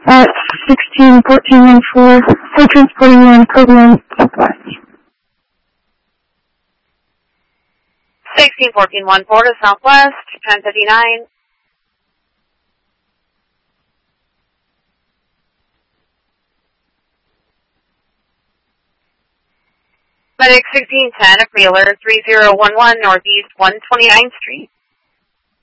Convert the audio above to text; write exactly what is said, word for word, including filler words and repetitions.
at sixteen fourteen one four, for transporting one program Southwest. sixteen fourteen one four to Southwest, ten fifty-nine. Medic sixteen ten, a pre alert three zero one one Northeast one twenty-ninth Street.